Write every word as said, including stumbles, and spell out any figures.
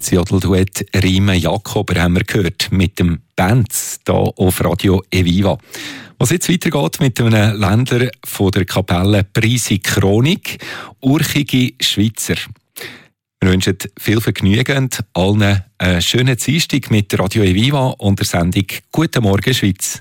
Das Jodelduett Rime Jakober haben wir gehört mit dem Benz hier auf Radio Eviva. Was jetzt weitergeht mit einem Ländler von der Kapelle Prisi Chronik, Urchige Schweizer. Wir wünschen viel Vergnügen allen einen schönen Dienstag mit Radio Eviva und der Sendung «Guten Morgen Schweiz».